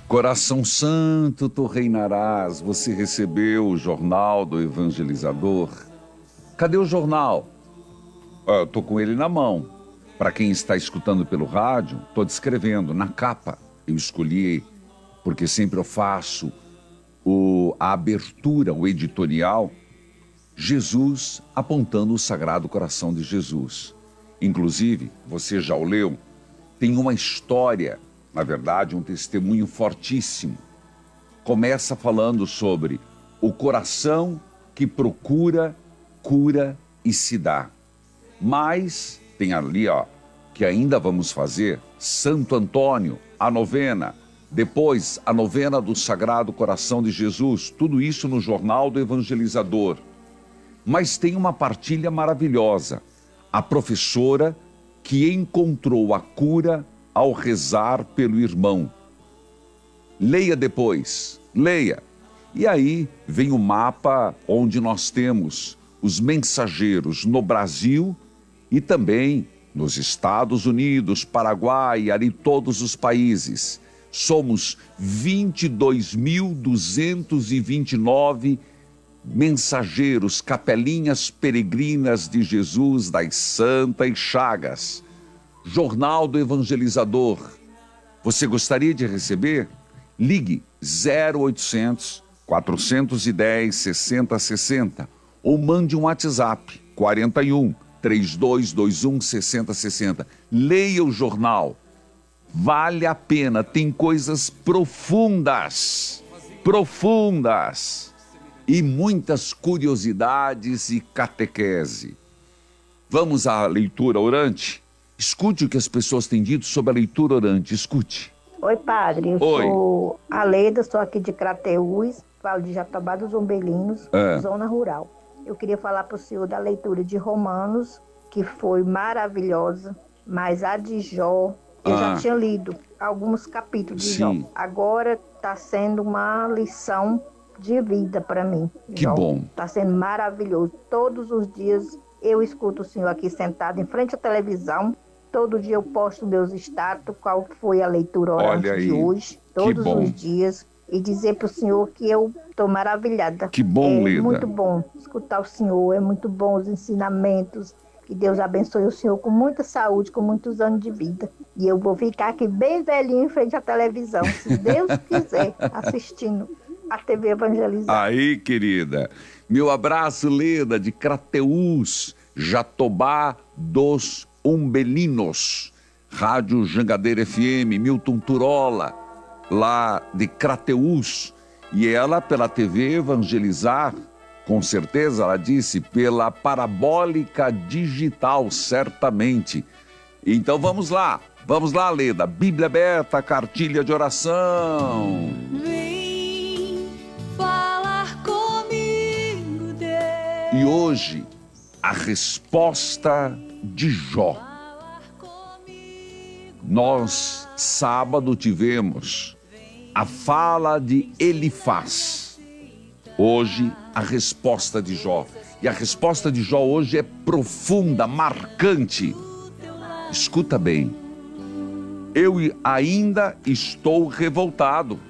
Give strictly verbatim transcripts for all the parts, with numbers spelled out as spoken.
Coração Santo, tu reinarás. Você recebeu o jornal do evangelizador? Cadê o jornal? Ah, eu tô com ele na mão. Para quem está escutando pelo rádio, tô descrevendo na capa. Eu escolhi, porque sempre eu faço o, a abertura, o editorial, Jesus apontando o Sagrado Coração de Jesus. Inclusive, você já o leu, tem uma história, na verdade, um testemunho fortíssimo. Começa falando sobre o coração que procura, cura e se dá. Mas tem ali, ó, que ainda vamos fazer, Santo Antônio, a novena, depois a novena do Sagrado Coração de Jesus, tudo isso no Jornal do Evangelizador. Mas tem uma partilha maravilhosa, a professora que encontrou a cura ao rezar pelo irmão. Leia depois, leia. E aí vem o mapa onde nós temos os mensageiros no Brasil e também nos Estados Unidos, Paraguai, ali todos os países. Somos vinte e dois mil duzentos e vinte e nove mensageiros, capelinhas peregrinas de Jesus das Santas Chagas. Jornal do Evangelizador. Você gostaria de receber? Ligue zero oitocentos, quatrocentos e dez, sessenta sessenta ou mande um WhatsApp quarenta e um, trinta e dois vinte e um, sessenta sessenta. Leia o jornal. Vale a pena, tem coisas profundas, profundas e muitas curiosidades e catequese. Vamos à leitura orante? Escute o que as pessoas têm dito sobre a leitura orante, escute. Oi, padre, eu Oi. sou a Leda, sou aqui de Crateús, falo de Jatobá dos Umbelinos, É. zona rural. Eu queria falar para o senhor da leitura de Romanos, que foi maravilhosa, mas a de Jó, eu Ah. já tinha lido alguns capítulos de Sim. Jó. Agora está sendo uma lição de vida para mim. Que Jó. bom. Está sendo maravilhoso. Todos os dias eu escuto o senhor aqui sentado em frente à televisão. Todo dia eu posto meus status, qual foi a leitura orante de hoje, todos os dias, e dizer para o senhor que eu estou maravilhada. Que bom, é Leda. muito bom escutar o senhor, é muito bom os ensinamentos, que Deus abençoe o senhor com muita saúde, com muitos anos de vida. E eu vou ficar aqui bem velhinho em frente à televisão, se Deus quiser, assistindo a T V Evangelizar. Aí, querida, meu abraço, Leda, de Crateús, Jatobá dos Umbelinos, Rádio Jangadeira F M, Milton Turola, lá de Crateús, e ela pela T V Evangelizar, com certeza, ela disse, pela parabólica digital, certamente. Então vamos lá, vamos lá, Leda, Bíblia aberta, cartilha de oração. Vem falar comigo, Deus. E hoje, a resposta de Jó. Nós, sábado, tivemos a fala de Elifaz. Hoje, a resposta de Jó. E a resposta de Jó hoje é profunda, marcante. Escuta bem. Eu ainda estou revoltado.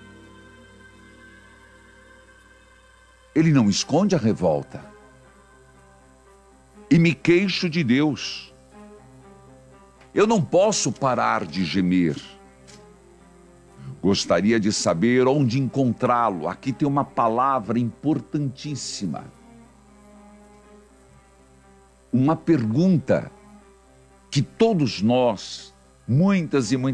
Ele não esconde a revolta. E me queixo de Deus. Eu não posso parar de gemer. Gostaria de saber onde encontrá-lo. Aqui tem uma palavra importantíssima. Uma pergunta que todos nós, muitas e muitas